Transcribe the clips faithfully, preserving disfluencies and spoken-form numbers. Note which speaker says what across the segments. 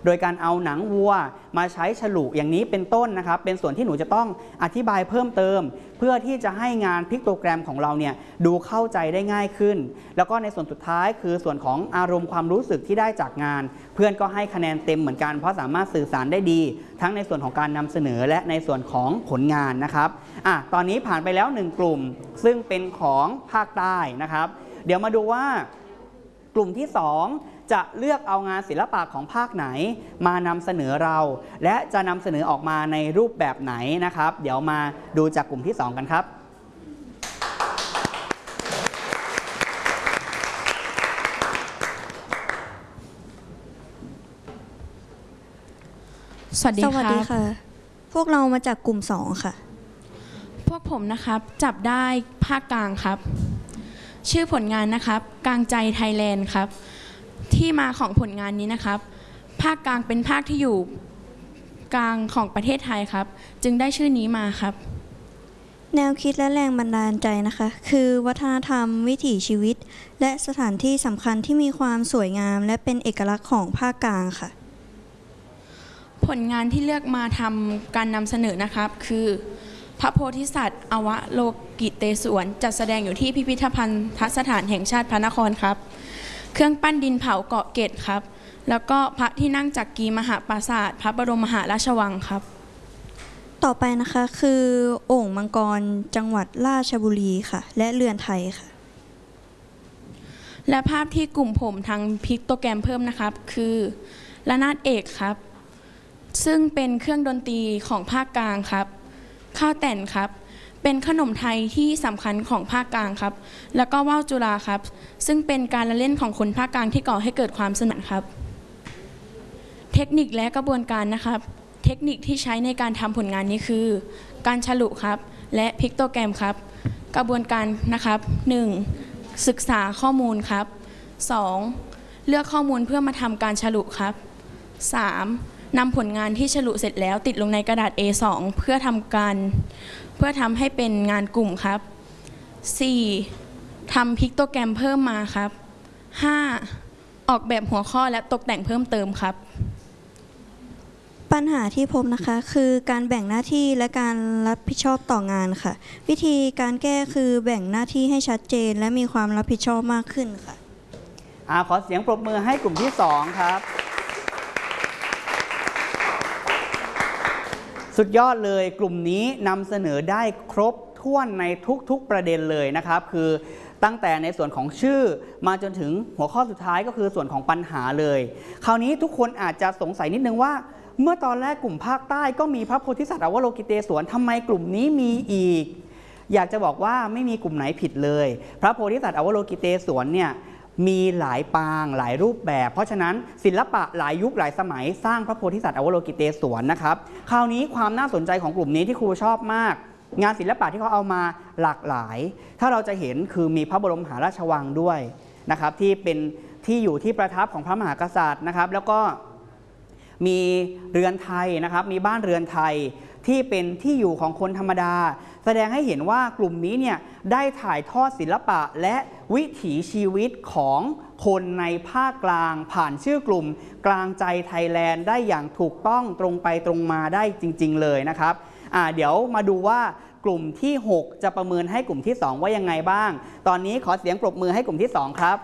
Speaker 1: โดยการเอาหนังวัวมาใช้ฉลุอย่างนี้เป็นต้นนะครับเป็นส่วนที่หนูจะต้องอธิบายเพิ่มเติมเพื่อที่จะให้งานพิกโตแกรมของเราเนี่ยดูเข้าใจได้ง่ายขึ้นแล้วก็ในส่วนสุดท้ายคือส่วนของอารมณ์ความรู้สึกที่ได้จากงานเพื่อนก็ให้คะแนนเต็มเหมือนกันเพราะสามารถสื่อสารได้ดีทั้งในส่วนของการนำเสนอและในส่วนของผลงานนะครับอ่ะตอนนี้ผ่านไปแล้วหนึ่งกลุ่มซึ่งเป็นของภาคใต้นะครับเดี๋ยวมาดูว่ากลุ่มที่สองจะเลือกเอางานศิลปะของภาคไหนมานำเสนอเราและจะนำเสนอออกมาในรูปแบบไหนนะครับเดี๋ยวมาดูจากกลุ่มที่สองกันครับ
Speaker 2: สวัสดีค่ะ
Speaker 3: สวัสดีค่ะ พวกเรามาจากกลุ่มสองค่ะ
Speaker 2: พวกผมนะครับจับได้ภาคกลางครับชื่อผลงานนะครับกลางใจไทยแลนด์ครับที่มาของผลงานนี้นะครับภาคกลางเป็นภาคที่อยู่กลางของประเทศไทยครับจึงได้ชื่อนี้มาครับ
Speaker 3: แนวคิดและแรงบันดาลใจนะคะคือวัฒนธรรมวิถีชีวิตและสถานที่สำคัญที่มีความสวยงามและเป็นเอกลักษณ์ของภาคกลางค่ะ
Speaker 2: ผลงานที่เลือกมาทำการนำเสนอนะครับคือพระโพธิสัตว์อวโลกิเตศวรจัดแสดงอยู่ที่พิพิธภัณฑ์สถานแห่งชาติพระนครครับเครื่องปั้นดินเผาเกาะเกร็ดครับแล้วก็พระที่นั่งจักรีมหาปราสาทพระบรมมหาราชวังครับ
Speaker 3: ต่อไปนะคะคือโอ่งมังกรจังหวัดราชบุรีค่ะและเรือนไทยค่ะ
Speaker 2: และภาพที่กลุ่มผมทางพิกโตแกรมเพิ่มนะครับคือระนาดเอกครับซึ่งเป็นเครื่องดนตรีของภาคกลางครับข้าวแต่นครับเป็นขนมไทยที่สำคัญของภาคกลางครับแล้วก็ว่าวจุฬาครับซึ่งเป็นการละเล่นของคนภาคกลางที่ก่อให้เกิดความสนุกครับเทคนิคและกระบวนการนะครับเทคนิคที่ใช้ในการทำผลงานนี้คือการฉลุครับและพิกโตแกรมครับกระบวนการนะครับ หนึ่ง ศึกษาข้อมูลครับ สอง เลือกข้อมูลเพื่อมาทำการฉลุครับ สาม นำผลงานที่ฉลุเสร็จแล้วติดลงในกระดาษ เอ สอง เพื่อทำการเพื่อทำให้เป็นงานกลุ่มครับ สี่ ทำพิกโตแกรมเพิ่มมาครับ ห้า ออกแบบหัวข้อและตกแต่งเพิ่มเติมครับ
Speaker 3: ปัญหาที่พบนะคะคือการแบ่งหน้าที่และการรับผิดชอบต่องานค่ะวิธีการแก้คือแบ่งหน้าที่ให้ชัดเจนและมีความรับผิดชอบมากขึ้นค่ะ
Speaker 1: อ่าขอเสียงปรบมือให้กลุ่มที่สองครับสุดยอดเลยกลุ่มนี้นำเสนอได้ครบถ้วนในทุกๆประเด็นเลยนะครับคือตั้งแต่ในส่วนของชื่อมาจนถึงหัวข้อสุดท้ายก็คือส่วนของปัญหาเลยคราวนี้ทุกคนอาจจะสงสัยนิดนึงว่าเมื่อตอนแรกกลุ่มภาคใต้ก็มีพระโพธิสัตว์อวโลกิเตศวรทำไมกลุ่มนี้มีอีกอยากจะบอกว่าไม่มีกลุ่มไหนผิดเลยพระโพธิสัตว์อวโลกิเตศวรเนี่ยมีหลายปางหลายรูปแบบเพราะฉะนั้นศิลปะหลายยุคหลายสมัยสร้างพระโพธิสัตว์อวโลกิเตศวรนะครับคราวนี้ความน่าสนใจของกลุ่มนี้ที่ครูชอบมากงานศิลปะที่เขาเอามาหลากหลายถ้าเราจะเห็นคือมีพระบรมมหาราชวังด้วยนะครับที่เป็นที่อยู่ที่ประทับของพระมหากษัตริย์นะครับแล้วก็มีเรือนไทยนะครับมีบ้านเรือนไทยที่เป็นที่อยู่ของคนธรรมดาแสดงให้เห็นว่ากลุ่มนี้เนี่ยได้ถ่ายทอดศิลปะและวิถีชีวิตของคนในภาคกลางผ่านชื่อกลุ่มกลางใจไทยแลนด์ได้อย่างถูกต้องตรงไปตรงมาได้จริงๆเลยนะครับอ่าเดี๋ยวมาดูว่ากลุ่มที่หกจะประเมินให้กลุ่มที่สองว่ายังไงบ้างตอนนี้ขอเสียงปรบมือให้กลุ่มที่สองครับ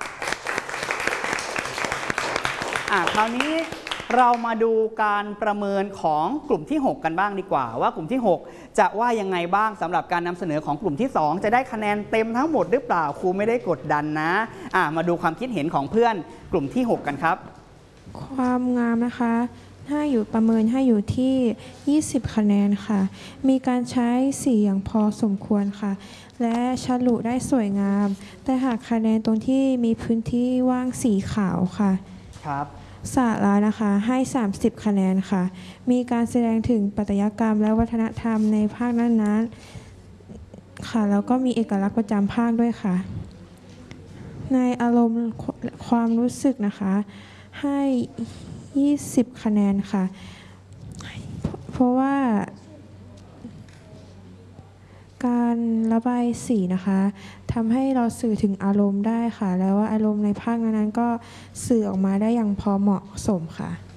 Speaker 1: อ่าคราวนี้เรามาดูการประเมินของกลุ่มที่หกกันบ้างดีกว่าว่ากลุ่มที่หกจะว่ายังไงบ้างสำหรับการนำเสนอของกลุ่มที่สองจะได้คะแนนเต็มทั้งหมดหรือเปล่าครูไม่ได้กดดันนะอ่ามาดูความคิดเห็นของเพื่อนกลุ่มที่หกกันครับ
Speaker 4: ความงามนะคะให้อยู่ประเมินให้อยู่ที่ยี่สิบคะแนนค่ะมีการใช้สีอย่างพอสมควรค่ะและฉลุได้สวยงามแต่หากคะแนนตรงที่มีพื้นที่ว่างสีขาวค่ะ
Speaker 1: ครับ
Speaker 4: สาระนะคะให้สามสิบคะแนนค่ะมีการแสดงถึงปัตยกรรมและวัฒนธรรมในภาคนั้นๆค่ะแล้วก็มีเอกลักษณ์ประจำภาคด้วยค่ะในอารมณ์ความรู้สึกนะคะให้ยี่สิบคะแนนค่ะเพราะว่าการระบายสีนะคะทำให้เราสื่อถึงอารมณ์ได้ค่ะแล้วว่าอารมณ์ในภาคนั้นๆก็สื่อออกมาได้อย่างพอเหมาะสมค่ะ